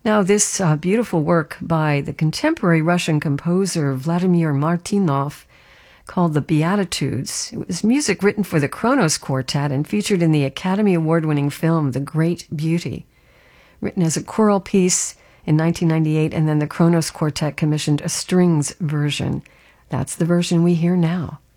Now, this beautiful work by the contemporary Russian composer Vladimir Martynov called The Beatitudes. It was music written for the Kronos Quartet and featured in the Academy Award-winning film The Great Beauty. Written as a choral piece in 1998, and then the Kronos Quartet commissioned a strings version. That's the version we hear now.